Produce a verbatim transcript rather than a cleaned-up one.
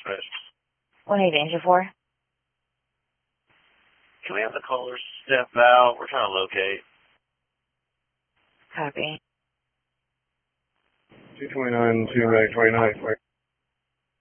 dispatch. What are you danger for? Can we have the caller step out? We're trying to locate. Copy. two twenty-nine, two Mag twenty-nine.